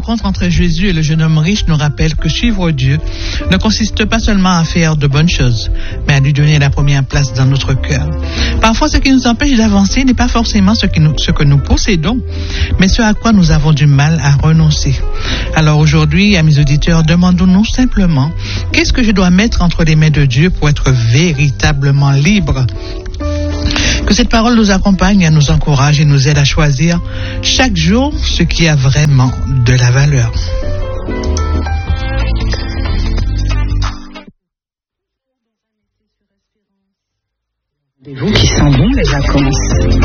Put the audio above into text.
rencontre entre Jésus et le jeune homme riche nous rappelle que suivre Dieu ne consiste pas seulement à faire de bonnes choses, mais à lui donner la première place dans notre cœur. Parfois, ce qui nous empêche d'avancer n'est pas forcément ce que nous possédons, mais ce à quoi nous avons du mal à renoncer. Alors aujourd'hui, amis auditeurs, demandons-nous simplement, qu'est-ce que je dois mettre entre les mains de Dieu pour être véritablement libre? Que cette parole nous accompagne, nous encourage et nous aide à choisir chaque jour ce qui a vraiment de la valeur. Vous qui sent bon les vacances.